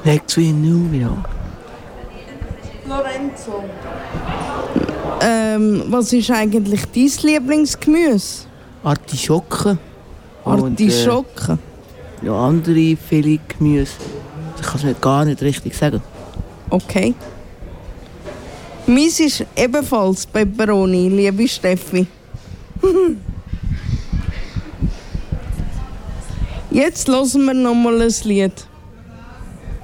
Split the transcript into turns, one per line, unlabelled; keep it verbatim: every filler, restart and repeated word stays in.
Weg zu ihm Nubia.
Lorenzo. Ähm, was ist eigentlich dein Lieblingsgemüse?
Artischocken.
Artischocken?
Und, äh, ja, andere viele Gemüse. Ich kann es nicht, gar nicht richtig sagen.
Okay. Meins ist ebenfalls Peperoni, liebe Steffi. Jetzt hören wir noch mal ein Lied.